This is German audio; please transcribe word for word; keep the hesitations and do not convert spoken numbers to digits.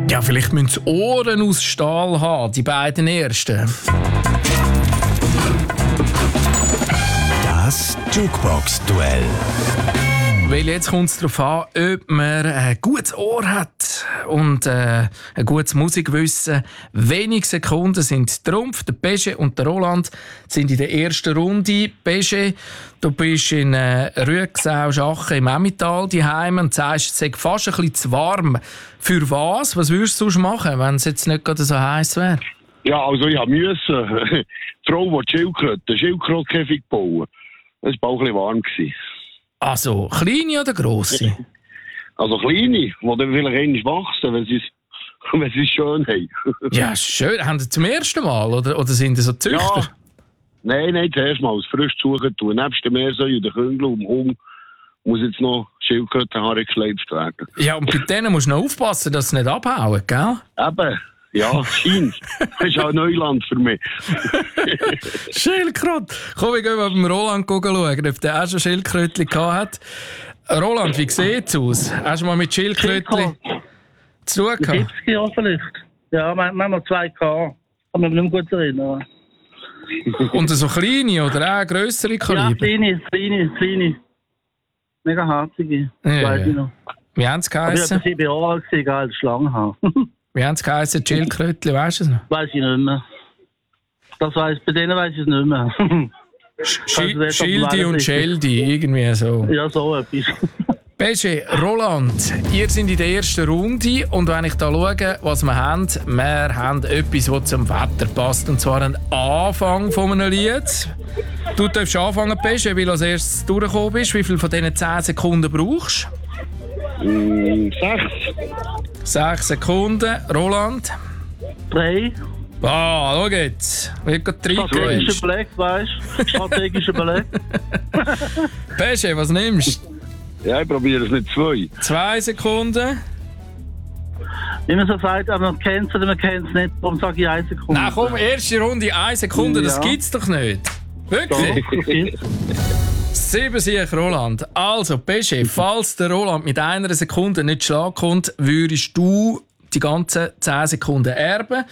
Ja, vielleicht müssen sie Ohren aus Stahl haben, die beiden ersten. Das Jukebox-Duell. Weil jetzt kommt es darauf an, ob man ein gutes Ohr hat und äh, ein gutes Musikwissen. Wenige Sekunden sind Trumpf. Der Pesche und der Roland sind in der ersten Runde. Pesche, du bist in äh, Rüegsau Schachen im Emmental daheim und sagst, es sei fast ein bisschen zu warm. Für was? Was würdest du sonst machen, wenn es jetzt nicht gerade so heiß wäre? Ja, also ich musste. Die Frau, die Schildkröte, Schildkrötenkäfig bauen. Das war auch ein bisschen warm. Also, kleine oder grosse? Also kleine, die dann vielleicht einmal wachsen, wenn sie es wenn sie es schön haben. Ja, schön. Haben Sie zum ersten Mal oder, oder sind Sie so Züchter? Ja. Nein, nein, zuerst mal frisch suchen tun. Nebst dem Meersäu und den Küngel und dem Hund muss jetzt noch Schildkrötenhaare geschleift werden. Ja, und bei denen musst du noch aufpassen, dass sie nicht abhauen, gell? Eben. Ja, scheint. Das ist auch Neuland für mich. Schildkröte. Komm, wir gehen mal beim Roland schauen, ob der auch schon Schildkrötchen gehabt hat. Roland, wie sieht es aus? Hast du mal mit Schildkrötchen zu tun gehabt? siebzig Jahre vielleicht. Ja, manchmal zwei K. Kann mich nicht mehr gut erinnern. Und so kleine oder auch grössere Kaliber? Ja, kleine, kleine, kleine. Mega harzige. Ja, weiß ja. ich noch. Wie haben sie Aber ich geheissen? war sieben Jahre alt, egal, als Schlangenhaar. Wie haben sie geheissen? Schildkrötchen, weißt du es noch? Weiß ich nicht mehr. Das weiss, bei denen weiß ich es nicht mehr. Sch- Schildi und Scheldi, irgendwie so. Ja, so etwas. Pesche, Roland, ihr seid in der ersten Runde und wenn ich da schaue, was wir haben, wir haben etwas, das zum Wetter passt, und zwar einen Anfang von einem Lied. Du darfst anfangen, Pesche, weil du als erstes durchgekommen bist. Wie viel von diesen zehn Sekunden brauchst du? Mm, sechs. Sechs Sekunden. Roland? Drei. Ah, schau jetzt. Wie geht drei Strategischer Beleg, weißt du? Strategischer Beleg. Pesche, was nimmst du? Ja, ich probiere es nicht. Zwei. Zwei Sekunden. Wie man so sagt, aber man kennt es oder man kennt es nicht. Warum sage ich eine Sekunde? Nein, komm, erste Runde, eine Sekunde, das Ja. gibt's doch nicht. Wirklich? Sieben Sieg, Roland. Also, Pesche, falls der Roland mit einer Sekunde nicht Schlag kommt, würdest du die ganzen zehn Sekunden erben.